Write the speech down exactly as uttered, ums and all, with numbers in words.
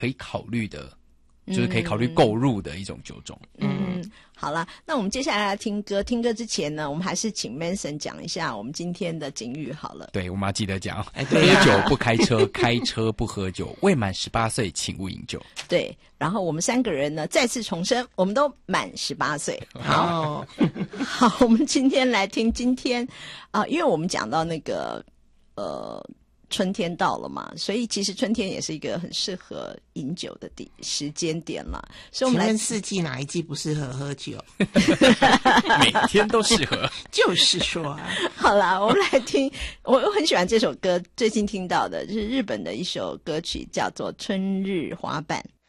可以考虑的，就是可以考虑购入的一种酒种。 嗯，好了，那我们接下来来听歌。听歌之前呢，我们还是请 Manson 讲一下我们今天的警语好了。 对，我们要记得讲， 哎对啊喝酒不开车，开车不喝酒，未满十八岁请勿饮酒。 对，然后我们三个人呢，再次重申，我们都满十八岁。 好， 好，我们今天来听今天啊、呃，因为我们讲到那个呃。春天到了嘛，所以其实春天也是一个很适合饮酒的地时间点了。所以我们来， 请问四季哪一季不适合喝酒？ 每天都适合。 就是说啊， 好啦，我们来听，我我很喜欢这首歌，最近听到的就是日本的一首歌曲，叫做《春日花瓣》。